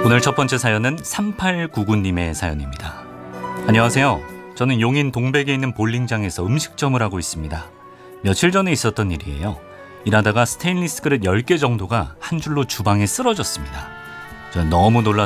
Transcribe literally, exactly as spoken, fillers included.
오늘 첫 번째 사연은 삼팔구구 님의 사연입니다. 안녕하세요. 저는 용인 동백에 있는 볼링장에서 음식점을 하고 있습니다. 며칠 전에 있었던 일이에요. 일하다가 스테인리스 그릇 열 개 정도가 한 줄로 주방에 쓰러졌습니다. 저는 너무 놀라서